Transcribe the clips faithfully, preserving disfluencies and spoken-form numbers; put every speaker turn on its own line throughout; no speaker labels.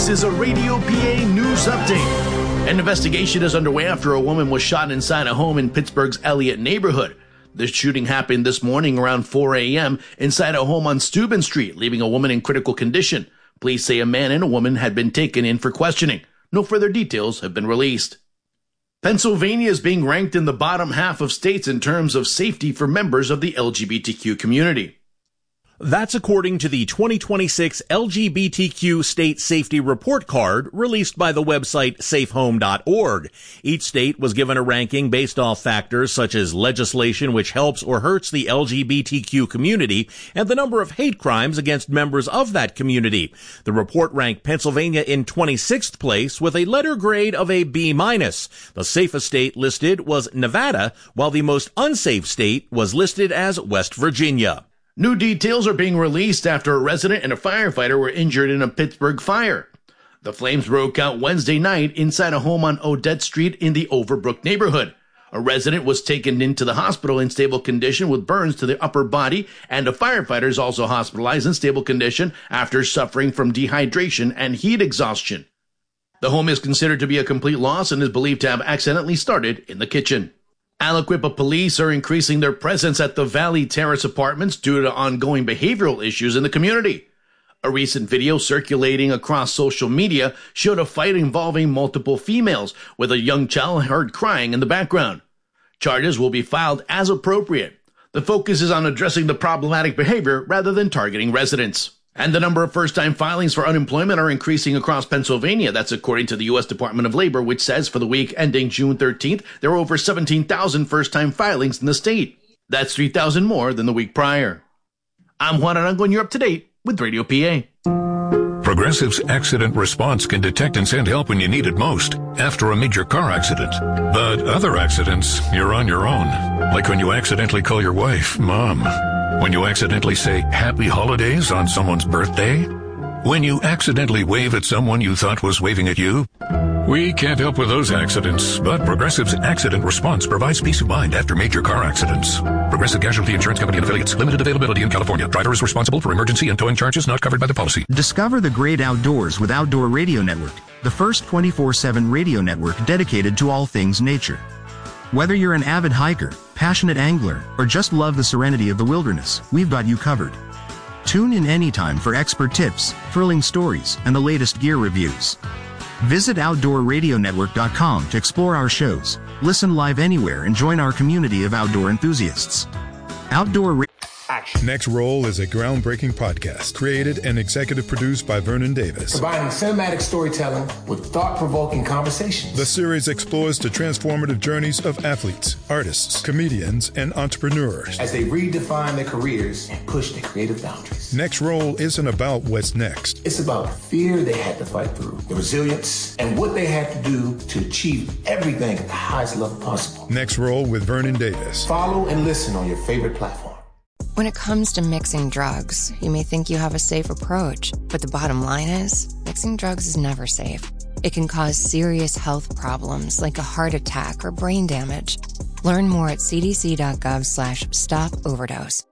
This is a Radio P A news update. An investigation is underway after a woman was shot inside a home in Pittsburgh's Elliott neighborhood. The shooting happened this morning around four a.m. inside a home on Steuben Street, leaving a woman in critical condition. Police say a man and a woman had been taken in for questioning. No further details have been released. Pennsylvania is being ranked in the bottom half of states in terms of safety for members of the L G B T Q community.
That's according to the twenty twenty-six L G B T Q State Safety Report Card released by the website safe home dot org. Each state was given a ranking based off factors such as legislation which helps or hurts the L G B T Q community and the number of hate crimes against members of that community. The report ranked Pennsylvania in twenty-sixth place with a letter grade of a B minus. The safest state listed was Nevada, while the most unsafe state was listed as West Virginia.
New details are being released after a resident and a firefighter were injured in a Pittsburgh fire. The flames broke out Wednesday night inside a home on Odette Street in the Overbrook neighborhood. A resident was taken into the hospital in stable condition with burns to the upper body, and a firefighter is also hospitalized in stable condition after suffering from dehydration and heat exhaustion. The home is considered to be a complete loss and is believed to have accidentally started in the kitchen. Aliquippa police are increasing their presence at the Valley Terrace apartments due to ongoing behavioral issues in the community. A recent video circulating across social media showed a fight involving multiple females, with a young child heard crying in the background. Charges will be filed as appropriate. The focus is on addressing the problematic behavior rather than targeting residents. And the number of first-time filings for unemployment are increasing across Pennsylvania. That's according to the U S Department of Labor, which says for the week ending June thirteenth, there were over seventeen thousand first-time filings in the state. That's three thousand more than the week prior. I'm Juan Arango, and you're up to date with Radio P A.
Progressive's accident response can detect and send help when you need it most, after a major car accident. But other accidents, you're on your own. Like when you accidentally call your wife Mom. When you accidentally say Happy Holidays on someone's birthday? When you accidentally wave at someone you thought was waving at you? We can't help with those accidents, but Progressive's accident response provides peace of mind after major car accidents. Progressive Casualty Insurance Company and affiliates. Limited availability in California. Driver is responsible for emergency and towing charges not covered by the policy.
Discover the great outdoors with Outdoor Radio Network, the first twenty-four seven radio network dedicated to all things nature. Whether you're an avid hiker, passionate angler, or just love the serenity of the wilderness, we've got you covered. Tune in anytime for expert tips, thrilling stories, and the latest gear reviews. Visit outdoor radio network dot com to explore our shows, listen live anywhere, and join our community of outdoor enthusiasts. Outdoor Radio
Action. Next Roll is a groundbreaking podcast created and executive produced by Vernon Davis.
Combining cinematic storytelling with thought-provoking conversations.
The series explores the transformative journeys of athletes, artists, comedians, and entrepreneurs
as they redefine their careers and push their creative boundaries.
Next Roll isn't about what's next.
It's about the fear they had to fight through, the resilience, and what they had to do to achieve everything at the highest level possible.
Next Roll with Vernon Davis.
Follow and listen on your favorite platform.
When it comes to mixing drugs, you may think you have a safe approach, but the bottom line is, mixing drugs is never safe. It can cause serious health problems like a heart attack or brain damage. Learn more at c d c dot gov slash stop overdose.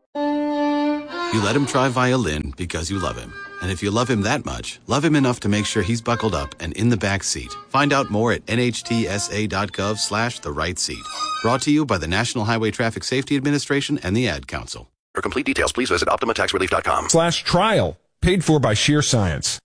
You let him try violin because you love him. And if you love him that much, love him enough to make sure he's buckled up and in the back seat. Find out more at n h t s a dot gov slash the right seat. Brought to you by the National Highway Traffic Safety Administration and the Ad Council.
For complete details, please visit optima tax relief dot com.
Slash trial. Paid for by Sheer Science.